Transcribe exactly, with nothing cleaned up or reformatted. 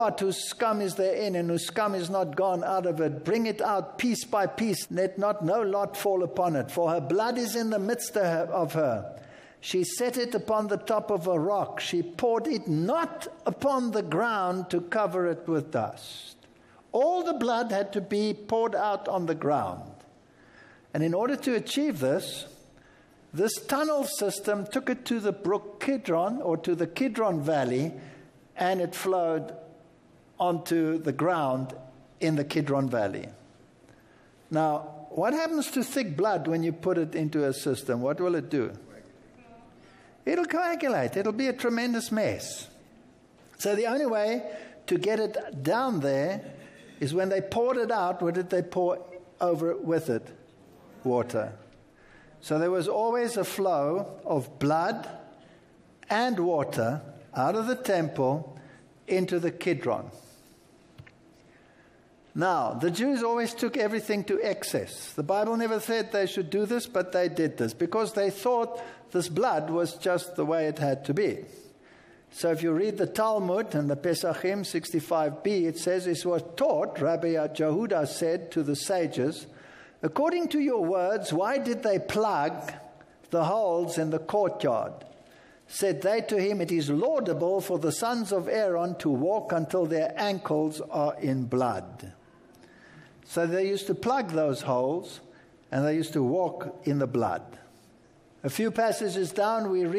whose scum is therein, and whose scum is not gone out of it. Bring it out piece by piece, let not no lot fall upon it. For her blood is in the midst of her. She set it upon the top of a rock. She poured it not upon the ground to cover it with dust. All the blood had to be poured out on the ground. And in order to achieve this, this tunnel system took it to the brook Kidron, or to the Kidron Valley, and it flowed onto the ground in the Kidron Valley. Now, what happens to thick blood when you put it into a system? What will it do? It'll coagulate. It'll be a tremendous mess. So the only way to get it down there is when they poured it out, what did they pour over it with it? Water. So there was always a flow of blood and water out of the temple into the Kidron. Now, the Jews always took everything to excess. The Bible never said they should do this, but they did this because they thought this blood was just the way it had to be. So if you read the Talmud and the Pesachim sixty-five b, it says, "It was taught," Rabbi Jehuda said to the sages, "According to your words, why did they plug the holes in the courtyard? Said they to him, it is laudable for the sons of Aaron to walk until their ankles are in blood." So they used to plug those holes, and they used to walk in the blood. A few passages down, we read